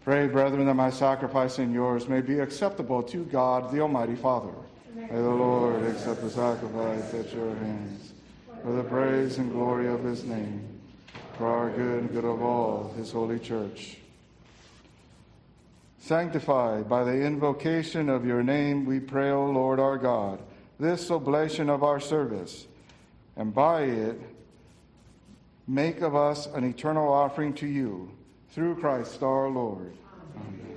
Pray, brethren, that my sacrifice and yours may be acceptable to God, the Almighty Father. May the Lord accept the sacrifice at your hands for the praise and glory of his name, for our good and good of all his holy church. Sanctify by the invocation of your name, we pray, O Lord our God, this oblation of our service, and by it make of us an eternal offering to you, through Christ our Lord. Amen.